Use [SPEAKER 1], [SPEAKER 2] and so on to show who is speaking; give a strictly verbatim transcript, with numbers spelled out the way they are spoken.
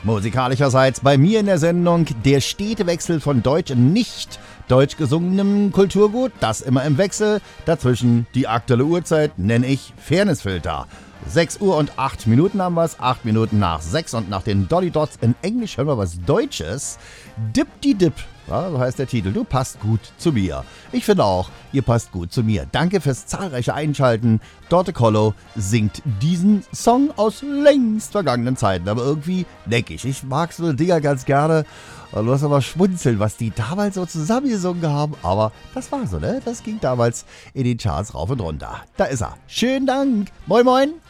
[SPEAKER 1] Musikalischerseits bei mir in der Sendung der stete Wechsel von deutsch und nicht deutsch gesungenem Kulturgut, das immer im Wechsel. Dazwischen die aktuelle Uhrzeit nenne ich Fairnessfilter. sechs Uhr und acht Minuten haben wir es, acht Minuten nach sechs und nach den Dolly Dots in Englisch hören wir was Deutsches. Dip die Dip, ja, so heißt der Titel. Du passt gut zu mir. Ich finde auch, ihr passt gut zu mir. Danke fürs zahlreiche Einschalten. Dorte Kollo singt diesen Song aus längst vergangenen Zeiten, aber irgendwie neckig. Ich mag so Dinger ganz gerne. Du hast aber schmunzeln, was die damals so zusammengesungen haben. Aber das war so, ne? Das ging damals in den Charts rauf und runter. Da ist er. Schönen Dank. Moin, moin.